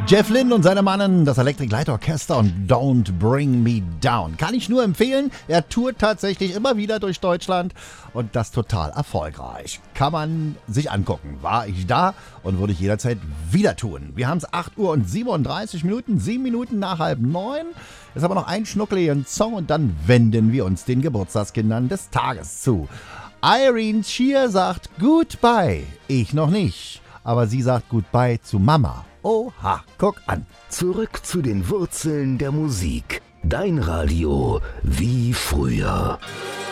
Jeff Lynne und seine Mannen, das Electric Light Orchester und Don't Bring Me Down. Kann ich nur empfehlen. Er tourt tatsächlich immer wieder durch Deutschland und das total erfolgreich. Kann man sich angucken. War ich da und würde ich jederzeit wieder tun. Wir haben es 8 Uhr und 37 Minuten, 7 Minuten nach 8:30. Ist aber noch ein schnuckeligen Song und dann wenden wir uns den Geburtstagskindern des Tages zu. Irene Shear sagt Goodbye. Ich noch nicht. Aber sie sagt Goodbye zu Mama. Oha, guck an. Zurück zu den Wurzeln der Musik. Dein Radio wie früher.